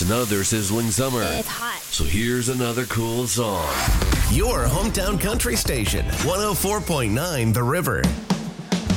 another sizzling summer. It's hot. So here's another cool song. Your hometown country station, 104.9 The River.